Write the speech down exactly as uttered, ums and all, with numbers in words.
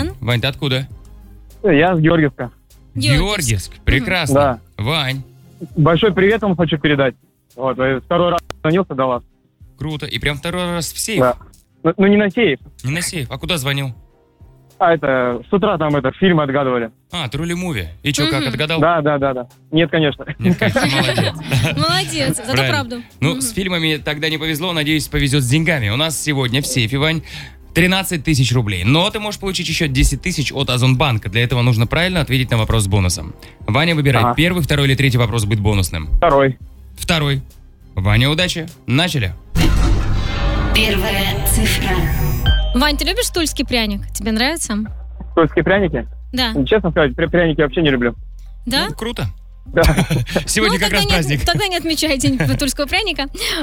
Иван. Вань, ты откуда? Я с Георгиевска. Георгиевск. Прекрасно. Да. Вань. Большой привет вам хочу передать. Вот, я второй раз звонился до вас. Круто. И прям второй раз в сейф? Да. Ну, ну, не на сейф. Не на сейф. А куда звонил? А это, с утра там это, фильмы отгадывали. А, Трули Муви. И что, как, Мгм. отгадал? Да, да, да, да. Нет, конечно. Нет, конечно, молодец. Молодец, зато Правильно. правду. Ну, Мгм. с фильмами тогда не повезло, надеюсь, повезет с деньгами. У нас сегодня в сейфе, Вань, тринадцать тысяч рублей. Но ты можешь получить еще десять тысяч от Озонбанка. Для этого нужно правильно ответить на вопрос с бонусом. Ваня, выбирай, Ага. первый, второй или третий вопрос будет бонусным. Второй. Второй. Ваня, удачи. Начали. Первая цифра. Вань, ты любишь тульский пряник? Тебе нравится? Тульские пряники? Да. Честно сказать, пря- пряники вообще не люблю. Да? Ну, круто. Да. Сегодня Ну, как тогда раз не- праздник. Тогда не отмечай день тульского пряника.